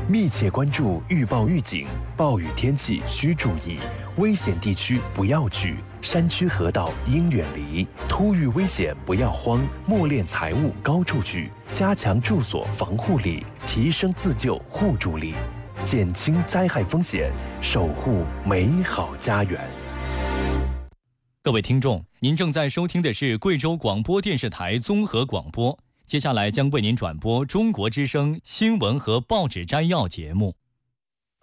密切关注预报预警，暴雨天气需注意，危险地区不要去，山区河道应远离，突遇危险不要慌，默敛财物高处举，加强住所防护力，提升自救互助力，减轻灾害风险，守护美好家园。 各位听众，您正在收听的是贵州广播电视台综合广播，接下来将为您转播中国之声新闻和报纸摘要节目。